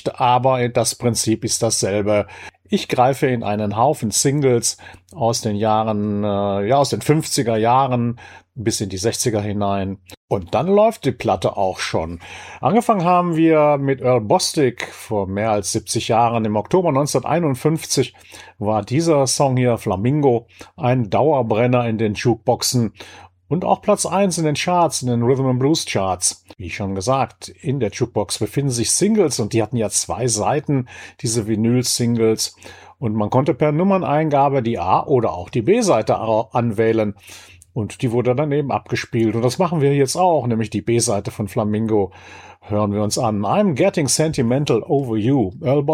nicht, aber das Prinzip ist dasselbe. Ich greife in einen Haufen Singles aus den Jahren, aus den 50er Jahren bis in die 60er hinein. Und dann läuft die Platte auch schon. Angefangen haben wir mit Earl Bostic vor mehr als 70 Jahren. Im Oktober 1951 war dieser Song hier, Flamingo, ein Dauerbrenner in den Jukeboxen. Und auch Platz 1 in den Charts, in den Rhythm and Blues Charts. Wie schon gesagt, in der Jukebox befinden sich Singles und die hatten ja 2 Seiten, diese Vinyl-Singles. Und man konnte per Nummerneingabe die A- oder auch die B-Seite anwählen. Und die wurde dann eben abgespielt. Und das machen wir jetzt auch, nämlich die B-Seite von Flamingo hören wir uns an. I'm Getting Sentimental Over You, Earl Bostic.